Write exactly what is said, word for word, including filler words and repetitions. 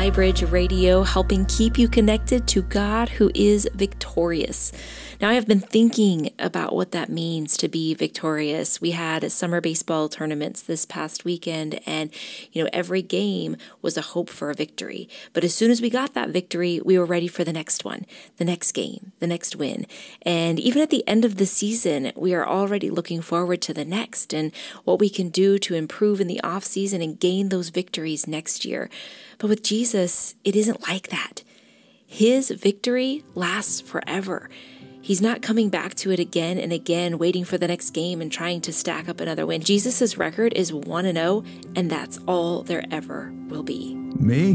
MyBridge Radio, helping keep you connected to God who is victorious. Now, I have been thinking about what that means to be victorious. We had summer baseball tournaments this past weekend, and, you know, every game was a hope for a victory. But as soon as we got that victory, we were ready for the next one, the next game, the next win. And even at the end of the season, we are already looking forward to the next and what we can do to improve in the off season and gain those victories next year. But with Jesus, it isn't like that. His victory lasts forever. He's not coming back to it again and again, waiting for the next game and trying to stack up another win. Jesus' record is one and oh, and that's all there ever will be. May